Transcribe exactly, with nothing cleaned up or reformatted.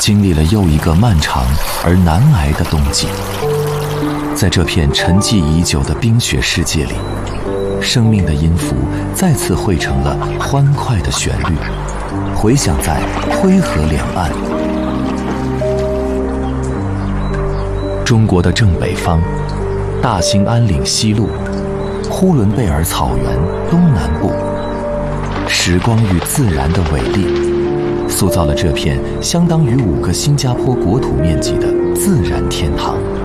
经历了又一个漫长而难挨的冬季。在这片沉寂已久的冰雪世界里，生命的音符再次汇成了欢快的旋律，回响在灰河两岸。中国的正北方，大兴安岭西麓，呼伦贝尔草原东南部，时光与自然的伟力，塑造了这片相当于五个新加坡国土面积的自然天堂。